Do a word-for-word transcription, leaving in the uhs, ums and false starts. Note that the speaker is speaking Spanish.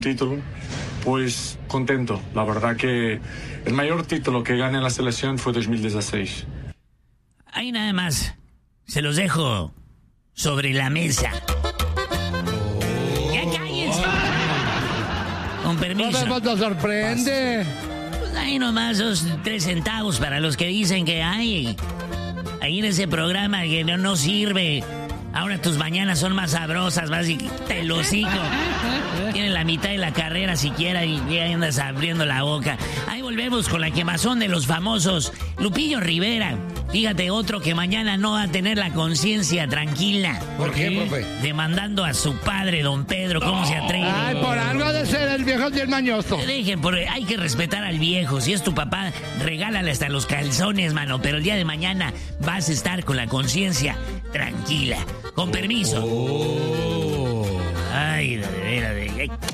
título, pues contento. La verdad que el mayor título que gané en la selección fue dos mil dieciséis. Ahí nada más. Se los dejo sobre la mesa. ¡Ya cállense! Con permiso. ¿Cómo te sorprende? Pues ahí nomás dos, tres centavos para los que dicen que hay. Ahí en ese programa que no, no sirve. Ahora tus mañanas son más sabrosas, más y te lo hocico. Tienen la mitad de la carrera siquiera y ya andas abriendo la boca. Ahí volvemos con la quemazón de los famosos. Lupillo Rivera. Fíjate, otro que mañana no va a tener la conciencia tranquila. ¿Por qué, profe? Demandando a su padre, don Pedro. ¿Cómo se atreve? Ay, por algo de ser el viejo del mañoso. Dejen, porque hay que respetar al viejo. Si es tu papá, regálale hasta los calzones, mano. Pero el día de mañana vas a estar con la conciencia tranquila. Con permiso. Oh. Ay, de veras, de...